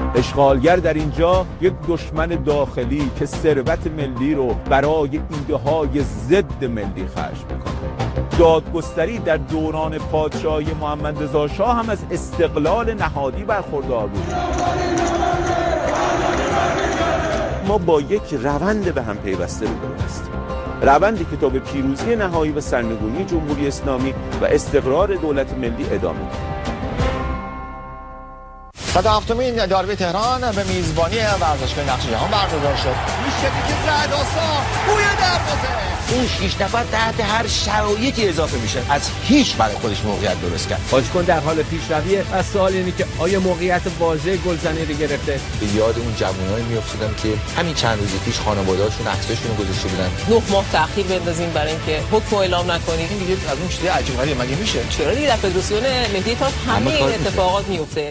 اشغالگر در اینجا یک دشمن داخلی که ثروت ملی رو برای ایده‌های ضد ملی خرج میکنه. دادگستری در دوران پادشاهی محمد رضا شاه هم از استقلال نهادی برخوردار بود. ما با یک روند به هم پیوسته روبرو هستیم. روندی که تا به پیروزی نهایی و سرنگونی جمهوری اسلامی و استقرار دولت ملی ادامه دارد. 107مین داربی تهران به میزبانی ورزشگاه نقش جهان برگزار شد. میشه که زداسا بوی دروازه. این 6 نفر تحت هر شرایطی اضافه میشه. از هیچ برای خودش موقعیت درست کرد. بازیکن در حال پیشرویه و سوال اینه که آیا موقعیت واضح گلزنی رو گرفته؟ به یاد اون جوانایی میافتادم که همین چند روز پیش خانواده‌هاشون عکساشون رو گذاشته بودن. 9 ماه تأخیر بندازیم برای اینکه حکم اعلام نکنید. این دیگه از اون چیز عجیب غریبه مگه میشه؟ چرا دیگه در فدراسیون ملی تا همه این اتفاقات میفته.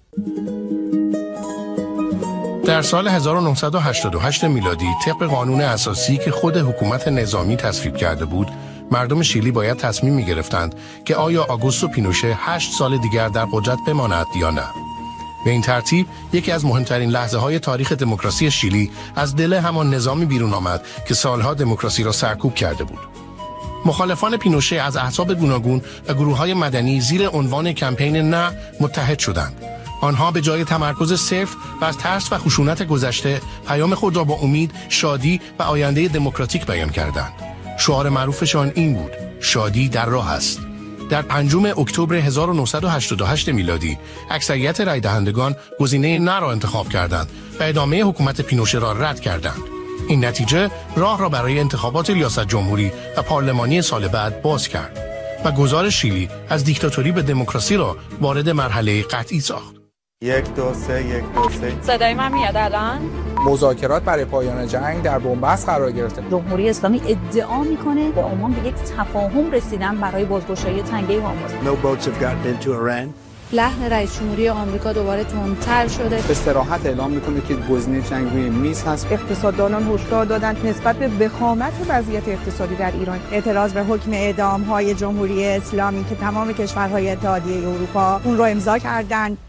در سال 1988 میلادی طبق قانون اساسی که خود حکومت نظامی تصویب کرده بود، مردم شیلی باید تصمیم می‌گرفتند که آیا آگوستو پینوشه 8 سال دیگر در قدرت بماند یا نه. به این ترتیب یکی از مهمترین لحظه‌های تاریخ دموکراسی شیلی از دل همان نظامی بیرون آمد که سالها دموکراسی را سرکوب کرده بود. مخالفان پینوشه از احزاب گوناگون و گروه‌های مدنی زیر عنوان کمپین نه متحد شدند. آنها به جای تمرکز صرف و از ترس و خشونت گذشته، پیام خود را با امید، شادی و آینده دموکراتیک بیان کردند. شعار معروفشان این بود: شادی در راه است. در 5 اکتبر 1988 میلادی اکثریت رای دهندگان گزینه نه را انتخاب کردند و ادامه حکومت پینوشه را رد کردند. این نتیجه راه را برای انتخابات ریاست جمهوری و پارلمانی سال بعد باز کرد و گذار شیلی از دیکتاتوری به دموکراسی را وارد مرحله قطعی ساخت. 1 2 3 1 2 3. صدای من میاد الان؟ مذاکرات برای پایان جنگ در بنبست قرار گرفته. جمهوری اسلامی ادعا میکنه به عمان به یک تفاهم رسیدن برای بازگشایی تنگه هرمز. No boats have gotten into Iran. لحن رئیس جمهوری آمریکا دوباره تندتر شده. به صراحت اعلام میکنه که گزینه جنگ روی میز هست. اقتصاددانان هشدار دادند نسبت به وخامت وضعیت اقتصادی در ایران اعتراض به حکم اعدام‌های جمهوری اسلامی که تمام کشورهای اتحادیه اروپا اون رو امضا کردند.